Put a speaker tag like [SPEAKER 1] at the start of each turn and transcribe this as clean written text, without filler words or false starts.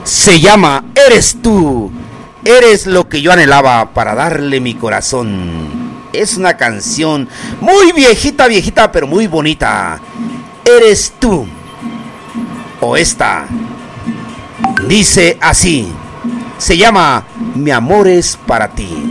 [SPEAKER 1] Se llama Eres tú. Eres lo que yo anhelaba para darle mi corazón. Es una canción muy viejita, viejita, pero muy bonita. Eres tú. O esta. Dice así. Se llama Mi amor es para ti.